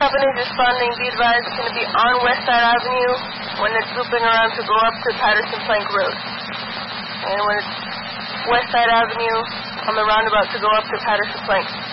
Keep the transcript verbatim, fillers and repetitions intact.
companies responding, be advised it's going to be on West Side Avenue when it's looping around to go up to Patterson Plank Road. And when it's West Side Avenue on the roundabout to go up to Patterson Plank.